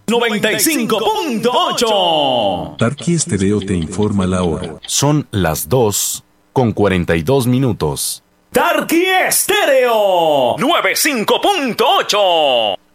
95.8. Tarqui Estéreo te informa la hora. Son las 2:42. Tarqui Estéreo 95.8.